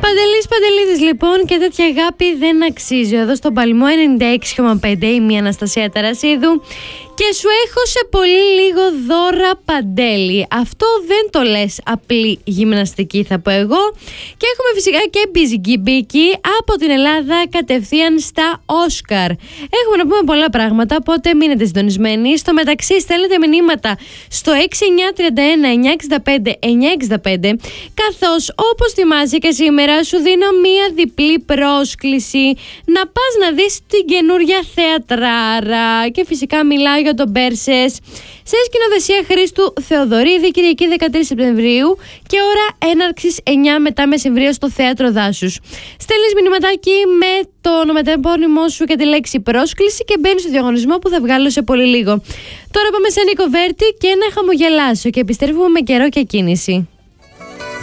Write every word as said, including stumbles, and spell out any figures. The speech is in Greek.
Παντελής Παντελίδης λοιπόν, και τέτοια αγάπη δεν αξίζει. Εδώ στον Παλμό ενενήντα έξι κόμμα πέντε είμαι η Αναστασία Ταρασίδου και σου έχω σε πολύ λίγο δώρα, Παντέλη. Αυτό δεν το λες απλή γυμναστική, θα πω εγώ. Και έχουμε φυσικά και μπιζιγκιμπίκι από την Ελλάδα κατευθείαν στα Όσκαρ. Έχουμε να πούμε πολλά πράγματα, οπότε μείνετε συντονισμένοι. Στο μεταξύ στέλνετε μηνύματα στο έξι εννιά τρία ένα εννιά έξι πέντε εννιά έξι πέντε, καθώς όπως θυμάσαι και σήμερα σου δίνω μία διπλή πρόσκληση να πας να δεις την καινούρια θεατράρα. Και φυσικά μιλάω για τον Μπέρσες σε σκηνοθεσία Χρήστου Θεοδωρίδη, Κυριακή δεκατρείς Σεπτεμβρίου και ώρα έναρξης εννιά μετά μεσημβρία στο Θέατρο Δάσους. Στέλνεις μηνυματάκι με το ονοματεπώνυμό σου και τη λέξη πρόσκληση και μπαίνεις στο διαγωνισμό που θα βγάλω σε πολύ λίγο. Τώρα πάμε σε Νίκο Βέρτη και ένα χαμογελάσιο και επιστρέφουμε με καιρό και κίνηση.